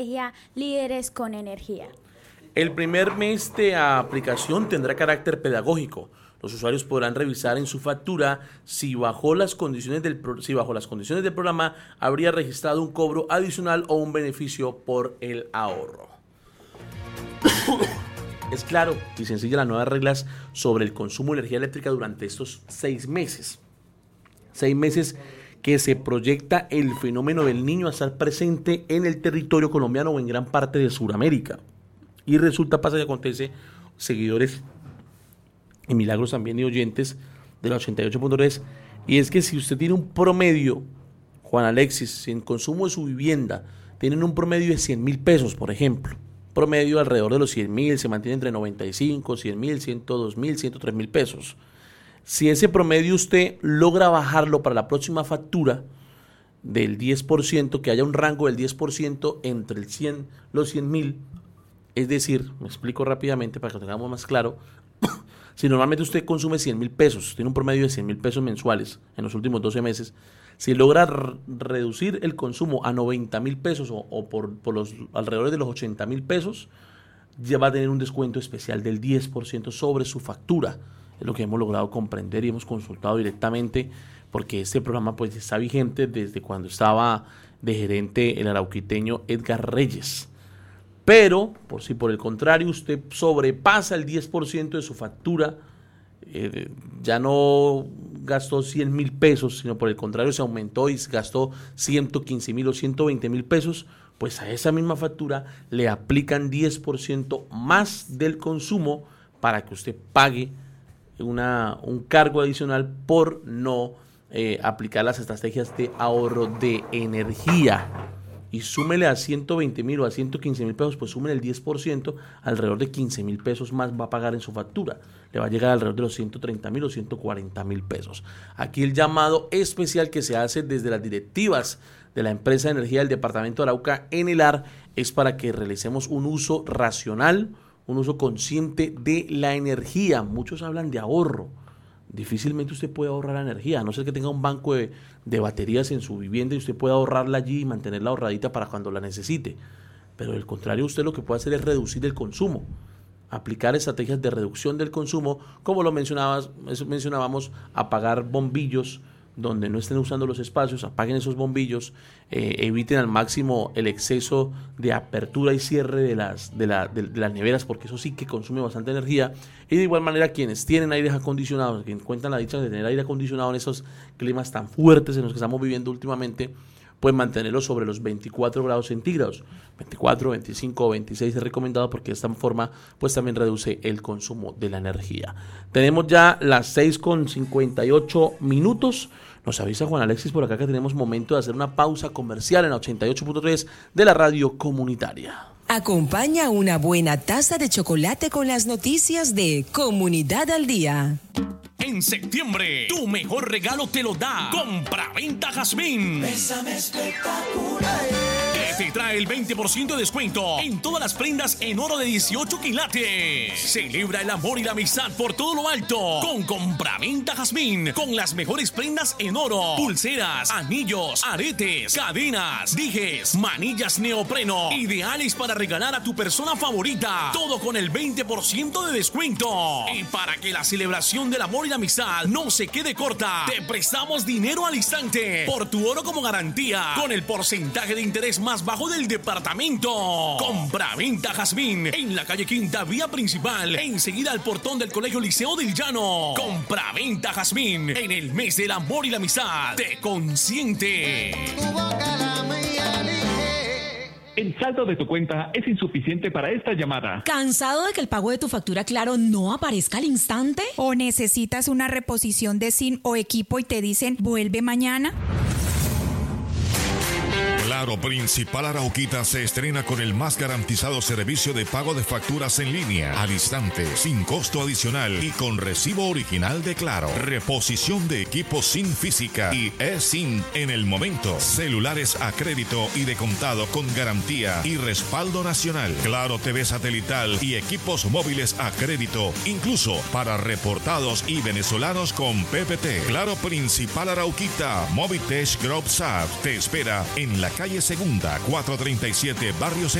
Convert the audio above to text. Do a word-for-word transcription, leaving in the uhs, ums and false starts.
Líderes con Energía. El primer mes de aplicación tendrá carácter pedagógico. Los usuarios podrán revisar en su factura si bajo las condiciones del, pro, si bajo las condiciones del programa habría registrado un cobro adicional o un beneficio por el ahorro. Es claro y sencilla las nuevas reglas sobre el consumo de energía eléctrica durante estos seis meses. Seis meses que se proyecta el fenómeno del Niño a estar presente en el territorio colombiano o en gran parte de Sudamérica. Y resulta, pasa y acontece, seguidores y milagros también y oyentes de la ochenta y ocho punto tres, y es que si usted tiene un promedio, Juan Alexis, en consumo de su vivienda, tienen un promedio de cien mil pesos, por ejemplo, promedio alrededor de los cien mil, se mantiene entre noventa y cinco, cien mil, ciento dos mil, ciento tres mil pesos. Si ese promedio usted logra bajarlo para la próxima factura del diez por ciento, que haya un rango del diez por ciento entre el cien, los cien mil, es decir, me explico rápidamente para que lo tengamos más claro. Si normalmente usted consume cien mil pesos, tiene un promedio de cien mil pesos mensuales en los últimos doce meses, si logra r- reducir el consumo a noventa mil pesos o, o por, por los alrededor de los ochenta mil pesos, ya va a tener un descuento especial del diez por ciento sobre su factura. Es lo que hemos logrado comprender y hemos consultado directamente, porque este programa pues está vigente desde cuando estaba de gerente el arauquiteño Edgar Reyes. Pero, por si por el contrario usted sobrepasa el diez por ciento de su factura, eh, ya no gastó cien mil pesos, sino por el contrario se aumentó y gastó ciento quince mil o ciento veinte mil pesos, pues a esa misma factura le aplican diez por ciento más del consumo para que usted pague una, un cargo adicional por no eh, aplicar las estrategias de ahorro de energía. Y súmele a ciento veinte mil o a ciento quince mil pesos, pues súmele el diez por ciento, alrededor de quince mil pesos más va a pagar en su factura. Le va a llegar alrededor de los ciento treinta mil o ciento cuarenta mil pesos. Aquí el llamado especial que se hace desde las directivas de la empresa de energía del departamento de Arauca, Enelar, es para que realicemos un uso racional, un uso consciente de la energía. Muchos hablan de ahorro. Difícilmente usted puede ahorrar energía, a no ser que tenga un banco de, de baterías en su vivienda y usted pueda ahorrarla allí y mantenerla ahorradita para cuando la necesite. Pero al contrario, usted lo que puede hacer es reducir el consumo, aplicar estrategias de reducción del consumo, como lo mencionabas, mencionábamos, apagar bombillos donde no estén usando los espacios, apaguen esos bombillos, eh, eviten al máximo el exceso de apertura y cierre de las, de, la, de, de las neveras, porque eso sí que consume bastante energía. Y de igual manera quienes tienen aires acondicionados, quienes cuentan la dicha de tener aire acondicionado en esos climas tan fuertes en los que estamos viviendo últimamente, pues mantenerlo sobre los veinticuatro grados centígrados, veinticuatro, veinticinco o veintiséis es recomendado, porque de esta forma pues también reduce el consumo de la energía. Tenemos ya las seis con cincuenta y ocho minutos. Nos avisa Juan Alexis por acá que tenemos momento de hacer una pausa comercial en la ochenta y ocho punto tres de la radio comunitaria. Acompaña una buena taza de chocolate con las noticias de Comunidad al Día. En septiembre, tu mejor regalo te lo da Compraventa Jazmín. Bésame espectacular. Que te trae el veinte por ciento de descuento en todas las prendas en oro de dieciocho quilates. Celebra el amor y la amistad por todo lo alto con Compraventa Jazmín. Con las mejores prendas en oro: pulseras, anillos, aretes, cadenas, dijes, manillas neopreno. Ideales para regalar a tu persona favorita. Todo con el veinte por ciento de descuento. Y para que la celebración del amor y la amistad no se quede corta, te prestamos dinero al instante por tu oro como garantía, con el porcentaje de interés más bajo del departamento. Compraventa Jazmín en la calle Quinta, vía principal, enseguida al portón del Colegio Liceo del Llano. Compraventa Jazmín, en el mes del amor y la amistad, te consiente. El saldo de tu cuenta es insuficiente para esta llamada. ¿Cansado de que el pago de tu factura Claro no aparezca al instante? ¿O necesitas una reposición de S I M o equipo y te dicen vuelve mañana? Claro Principal Arauquita se estrena con el más garantizado servicio de pago de facturas en línea, al instante, sin costo adicional y con recibo original de Claro. Reposición de equipos sin física y eSIM en el momento. Celulares a crédito y de contado con garantía y respaldo nacional. Claro T V satelital y equipos móviles a crédito, incluso para reportados y venezolanos con P P T. Claro Principal Arauquita, Movitech Group S A P te espera en la calle calle Segunda, cuatrocientos treinta y siete, Barrio